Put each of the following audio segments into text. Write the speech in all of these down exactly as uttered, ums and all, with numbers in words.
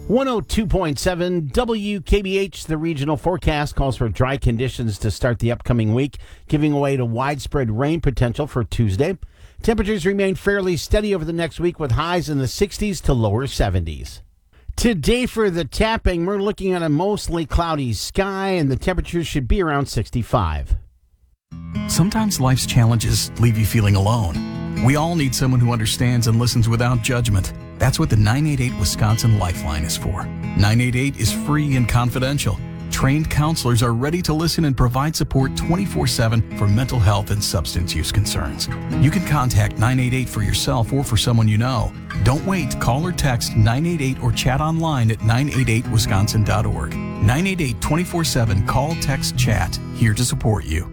one oh two point seven W K B H, the regional forecast calls for dry conditions to start the upcoming week, giving way to widespread rain potential for Tuesday. Temperatures remain fairly steady over the next week with highs in the sixties to lower seventies. Today for the tapping, we're looking at a mostly cloudy sky and the temperatures should be around sixty-five. Sometimes life's challenges leave you feeling alone. We all need someone who understands and listens without judgment. That's what the nine eight eight Wisconsin Lifeline is for. nine eight eight is free and confidential. Trained counselors are ready to listen and provide support twenty-four seven for mental health and substance use concerns. You can contact nine eight eight for yourself or for someone you know. Don't wait. Call or text nine eight eight or chat online at nine eight eight wisconsin dot org. nine eight eight twenty-four seven. Call, text, chat. Here to support you.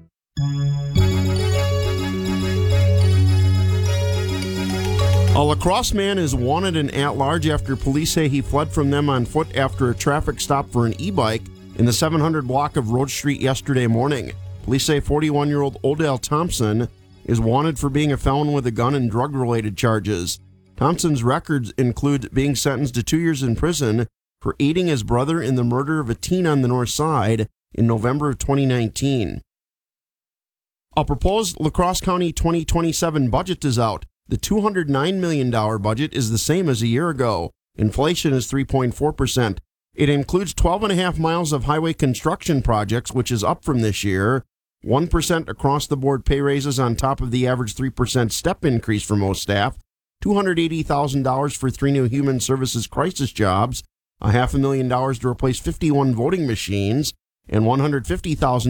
A La Crosse man is wanted and at large after police say he fled from them on foot after a traffic stop for an e-bike in the seven hundred block of Road Street yesterday morning. Police say forty-one-year-old Odell Thompson is wanted for being a felon with a gun and drug-related charges. Thompson's records include being sentenced to two years in prison for aiding his brother in the murder of a teen on the north side in November of twenty nineteen. A proposed La Crosse County twenty twenty-seven budget is out. The two hundred nine million dollars budget is the same as a year ago. Inflation is three point four percent. It includes twelve and a half miles of highway construction projects, which is up from this year. one percent across-the-board pay raises on top of the average three percent step increase for most staff. two hundred eighty thousand dollars for three new human services crisis jobs. A half a million dollars to replace fifty-one voting machines. And one hundred fifty thousand dollars